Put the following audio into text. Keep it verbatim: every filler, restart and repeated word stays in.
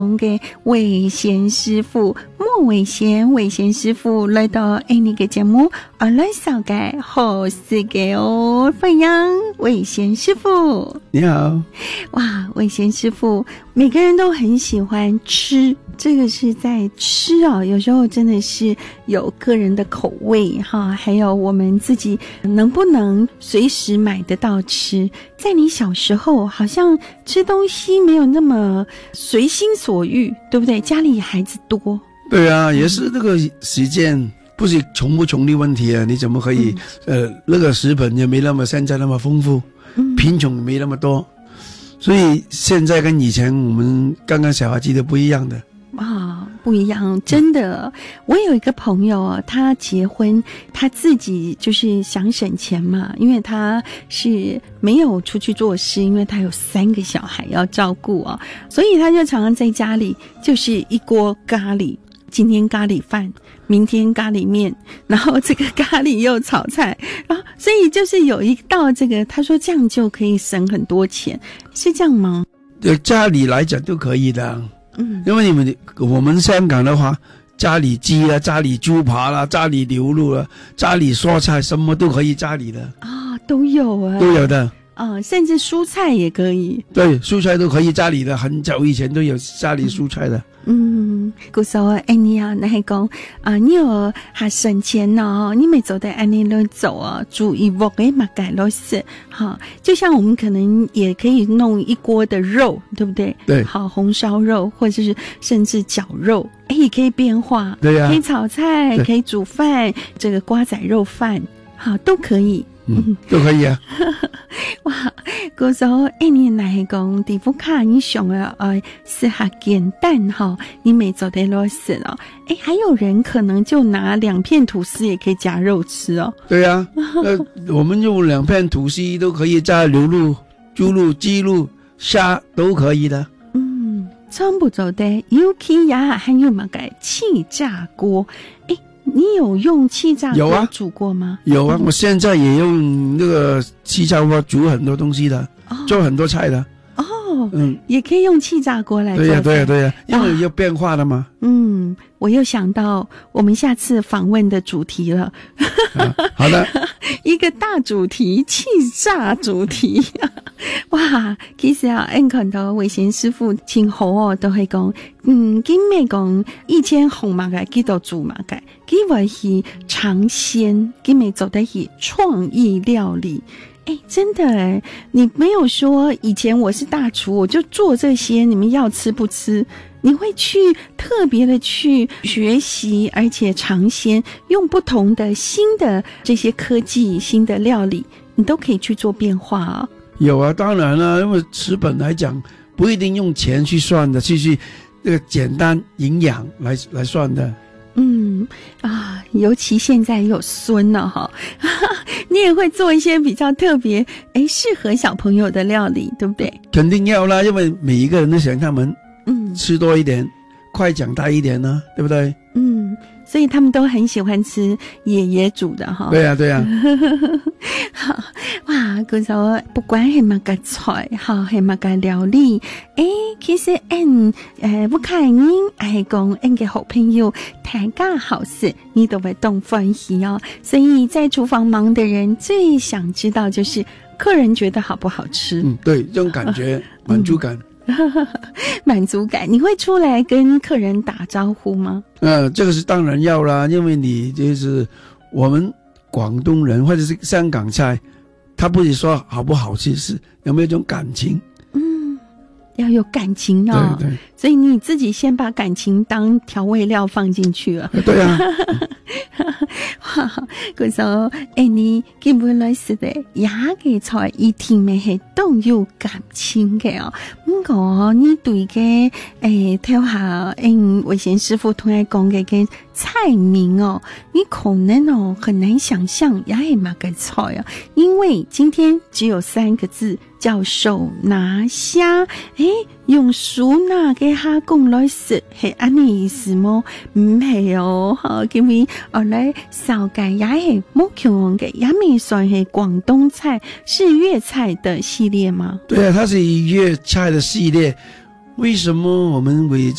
给伟贤师傅莫伟贤伟贤师傅来到哎你个节目而来扫改好事给哦，欢迎伟贤师傅。 你好。 哇，伟贤师傅每个人都很喜欢吃，这个是在吃啊，有时候真的是有个人的口味哈，还有我们自己能不能随时买得到吃。在你小时候好像吃东西没有那么随心所欲，对不对？家里孩子多。 对啊，也是那个时间不是穷不穷的问题啊，你怎么可以、嗯、呃那个食品也没那么现在那么丰富、嗯、贫穷没那么多，所以现在跟以前我们刚刚小孩记得不一样的啊，不一样，真的。我有一个朋友啊，他结婚，他自己就是想省钱嘛，因为他是没有出去做事，因为他有三个小孩要照顾啊，所以他就常常在家里就是一锅咖喱，今天咖喱饭，明天咖喱面，然后这个咖喱又炒菜，然后所以就是有一道这个，他说这样就可以省很多钱，是这样吗？ 对家里来讲都可以的。嗯，因为你们我们香港的话，家里鸡啦、家里猪扒啦、家里牛肉啦、家里蔬菜什么都可以家里的啊、哦，都有啊， 都有的。 啊、哦，甚至蔬菜也可以。 对，蔬菜都可以家里的，很早以前都有家里蔬菜的。 嗯，古时候哎你啊，那系讲啊，你有还省钱哦，你没走在安尼路走啊，煮一锅给马改咯是哈，就像我们可能也可以弄一锅的肉，对不对？ 对， 好，红烧肉或者是甚至绞肉，哎，也可以变化， 对呀、啊， 可以炒菜，可以煮饭，这个瓜仔肉饭，好，都可以。 嗯，都可以啊。 哇，嗰时候哎，你哪系讲地府卡你想啊，呃，是哈简单哈，你每走的螺丝哦，哎，还有人可能就拿两片吐司也可以夹肉吃哦。 对啊，呃，我们用两片吐司都可以加牛肉、猪肉、鸡肉、虾都可以的。 嗯，全部做的，尤其呀还有那个气炸锅，哎。你有用气炸锅煮过吗？ 有啊，我现在也用那个气炸锅煮很多东西的，哦、做很多菜的。 哦，嗯，也可以用气炸锅来做。 对呀、啊，对呀、啊，对呀、啊，因为有变化的嘛。 嗯，我又想到我们下次访问的主题了。 啊、好的， 一个大主题，气炸主题。哇，其實啊，我看到偉賢師傅前好哦，都係講，嗯，佢咩講以前紅馬嘅，佢都煮馬嘅，佢話係嘗鮮，佢咪做得係創意料理。哎，真的哎，你没有说以前我是大廚，我就做这些，你们要吃不吃？你会去特别的去学习，而且尝鲜，用不同的新的这些科技、新的料理，你都可以去做变化啊、哦。 有啊，当然了，因为食本来讲不一定用钱去算的，去去这个简单营养来来算的。 嗯啊，尤其现在有孙了哈，你也会做一些比较特别哎适合小朋友的料理，对不对？ 肯定要啦，因为每一个人都想他们嗯吃多一点，快长大一点呢，对不对？嗯， 所以他们都很喜欢吃爷爷煮的哈。 对呀、啊，对呀、啊。 好哇，嗰時候不管係乜嘅菜，好係乜嘅料理，誒，其實嗯誒，不看人係講人嘅好朋友，大家好事，你都會懂歡喜哦。所以在廚房忙的人最想知道就是客人覺得好不好吃。 嗯，對，這種感覺滿足感。 滿足感，你會出來跟客人打招呼嗎？ 呃，這個是當然要啦，因為你就是我們廣東人或者是香港菜，他不是說好不好吃，是有沒有一種感情。 嗯，要有感情哦。 對對， 所以你自己先把感情當調味料放進去了。 對啊。 哇，嗰時候誒，你基本來是的，也嘅菜一定咪係都有感情嘅哦。不過你對嘅誒，睇下誒，偉賢師傅同我講嘅嘅菜名哦，你可能哦很難想象也係乜嘅菜啊，因為今天只有三個字。叫手拿蝦，誒，用手拿嘅蝦講來食，係安尼意思麼？唔係哦，哈，因為我來燒雞也係冇強嘅，也未算係廣東菜，是粵菜的系列嗎？ 對啊，它是粵菜的系列。 为什么我们为这